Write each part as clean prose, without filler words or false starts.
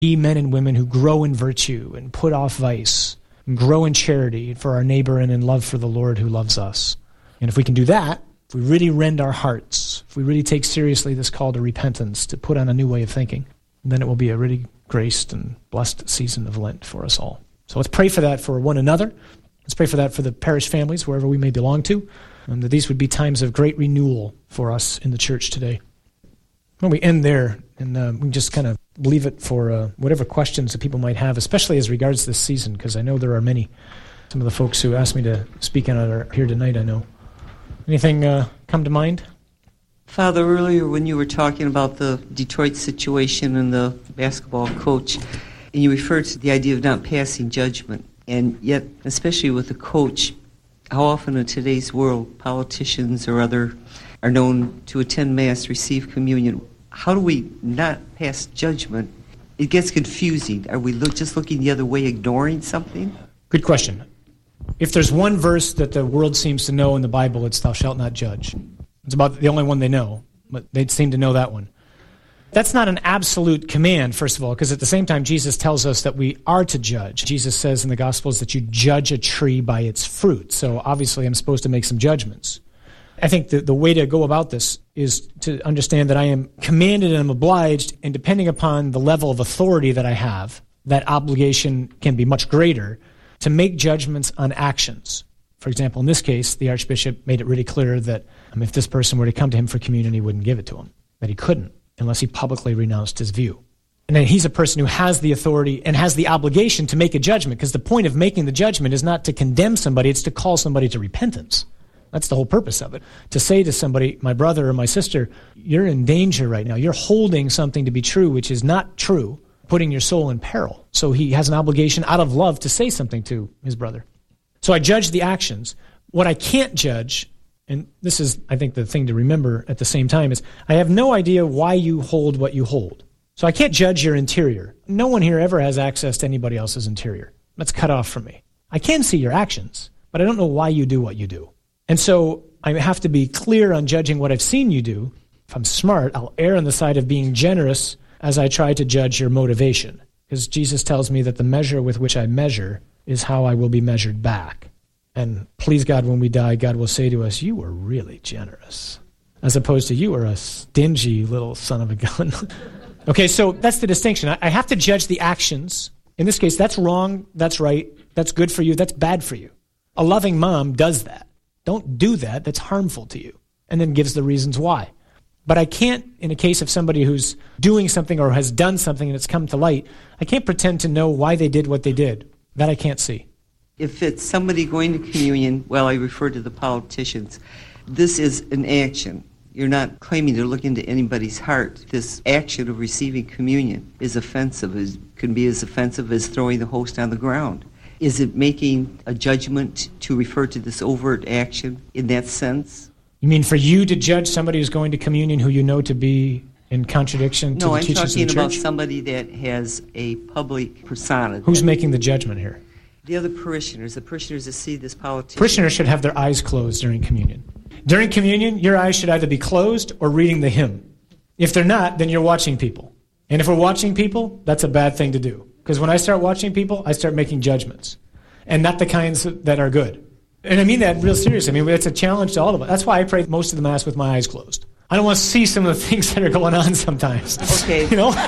be men and women who grow in virtue and put off vice and grow in charity for our neighbor and in love for the Lord who loves us. And if we can do that, if we really rend our hearts, if we really take seriously this call to repentance, to put on a new way of thinking, then it will be a really graced and blessed season of Lent for us all. So let's pray for that for one another. Let's pray for that for the parish families, wherever we may belong to, and that these would be times of great renewal for us in the church today. Well, we end there, and we just kind of leave it for whatever questions that people might have, especially as regards this season, because I know there are many. Some of the folks who asked me to speak on it are here tonight, I know. Anything come to mind? Father, earlier when you were talking about the Detroit situation and the basketball coach, and you referred to the idea of not passing judgment, and yet, especially with the coach, how often in today's world, politicians or other are known to attend Mass, receive communion. How do we not pass judgment? It gets confusing. Are we just looking the other way, ignoring something? Good question. If there's one verse that the world seems to know in the Bible, it's thou shalt not judge. It's about the only one they know, but they seem to know that one. That's not an absolute command, first of all, because at the same time, Jesus tells us that we are to judge. Jesus says in the Gospels that you judge a tree by its fruit. So obviously I'm supposed to make some judgments. I think the way to go about this is to understand that I am commanded and I'm obliged, and depending upon the level of authority that I have, that obligation can be much greater, to make judgments on actions. For example, in this case, the Archbishop made it really clear that if this person were to come to him for communion, he wouldn't give it to him, that he couldn't, unless he publicly renounced his view. And then he's a person who has the authority and has the obligation to make a judgment, because the point of making the judgment is not to condemn somebody, it's to call somebody to repentance. That's the whole purpose of it. To say to somebody, my brother or my sister, you're in danger right now. You're holding something to be true, which is not true, putting your soul in peril. So he has an obligation out of love to say something to his brother. So I judge the actions. What I can't judge, and this is, I think, the thing to remember at the same time, is I have no idea why you hold what you hold. So I can't judge your interior. No one here ever has access to anybody else's interior. That's cut off from me. I can see your actions, but I don't know why you do what you do. And so I have to be clear on judging what I've seen you do. If I'm smart, I'll err on the side of being generous as I try to judge your motivation. Because Jesus tells me that the measure with which I measure is how I will be measured back. And please God, when we die, God will say to us, you were really generous. As opposed to you were a stingy little son of a gun. Okay, so that's the distinction. I have to judge the actions. In this case, that's wrong, that's right, that's good for you, that's bad for you. A loving mom does that. Don't do that, that's harmful to you. And then gives the reasons why. But I can't, in a case of somebody who's doing something or has done something and it's come to light, I can't pretend to know why they did what they did. That I can't see. If it's somebody going to communion, well, I refer to the politicians, this is an action. You're not claiming to look into anybody's heart. This action of receiving communion is offensive. It can be as offensive as throwing the host on the ground. Is it making a judgment to refer to this overt action in that sense? You mean for you to judge somebody who's going to communion who you know to be in contradiction to the teachings of the church? No, I'm talking about somebody that has a public persona. Who's making the judgment here? The other parishioners, the parishioners that see this politician. Parishioners should have their eyes closed during communion. During communion, your eyes should either be closed or reading the hymn. If they're not, then you're watching people. And if we're watching people, that's a bad thing to do. Because when I start watching people, I start making judgments. And not the kinds that are good. And I mean that real seriously. I mean, it's a challenge to all of us. That's why I pray most of the Mass with my eyes closed. I don't want to see some of the things that are going on sometimes. Okay. You know?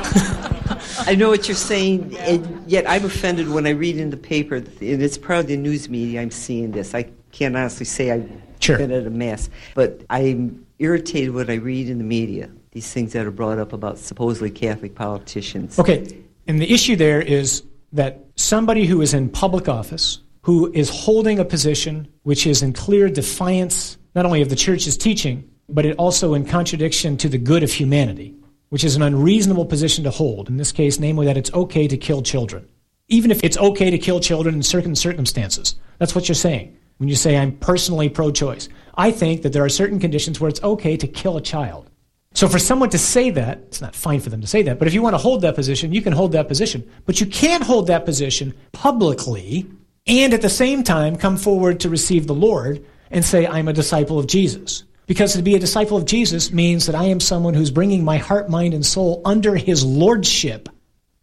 I know what you're saying, and yet I'm offended when I read in the paper, and it's probably the news media I'm seeing this. I can't honestly say I've been at a Mass, but I'm irritated when I read in the media these things that are brought up about supposedly Catholic politicians. Okay, and the issue there is that somebody who is in public office, who is holding a position which is in clear defiance not only of the Church's teaching, but it also in contradiction to the good of humanity, which is an unreasonable position to hold. In this case, namely that it's okay to kill children. Even if it's okay to kill children in certain circumstances. That's what you're saying when you say I'm personally pro-choice. I think that there are certain conditions where it's okay to kill a child. So for someone to say that, it's not fine for them to say that, but if you want to hold that position, you can hold that position. But you can't hold that position publicly and at the same time come forward to receive the Lord and say, I'm a disciple of Jesus. Because to be a disciple of Jesus means that I am someone who's bringing my heart, mind, and soul under his lordship.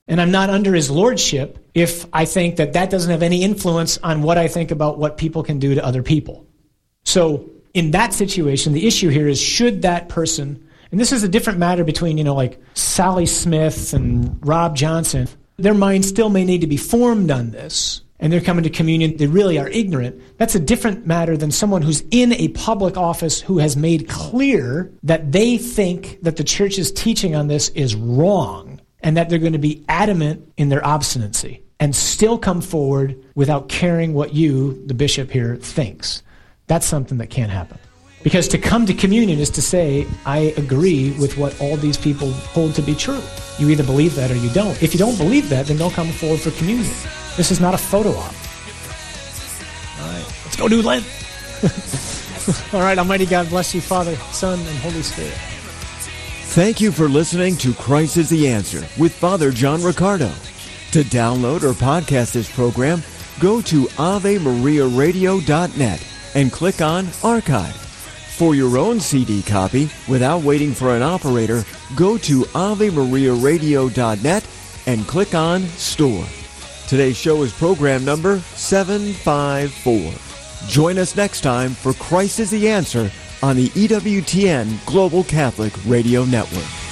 And I'm not under his lordship if I think that that doesn't have any influence on what I think about what people can do to other people. So in that situation, the issue here is, should that person, and this is a different matter between, like Sally Smith and Rob Johnson, their mind still may need to be formed on this, and they're coming to communion, they really are ignorant. That's a different matter than someone who's in a public office who has made clear that they think that the church's teaching on this is wrong, and that they're going to be adamant in their obstinacy and still come forward without caring what you, the bishop here, thinks. That's something that can't happen. Because to come to communion is to say, I agree with what all these people hold to be true. You either believe that or you don't. If you don't believe that, then don't come forward for communion. This is not a photo op. All right, let's go do Lent. All right, Almighty God bless you, Father, Son, and Holy Spirit. Thank you for listening to Christ is the Answer with Father John Riccardo. To download or podcast this program, go to AveMariaRadio.net and click on Archive. For your own CD copy, without waiting for an operator, go to AveMariaRadio.net and click on Store. Today's show is program number 754. Join us next time for Christ is the Answer on the EWTN Global Catholic Radio Network.